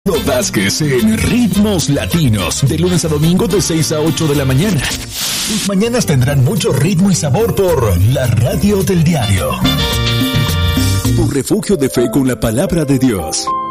Vázquez en Ritmos Latinos, de lunes a domingo de 6 a 8 de la mañana. Tus mañanas tendrán mucho ritmo y sabor por la radio del diario. Tu refugio de fe con la palabra de Dios.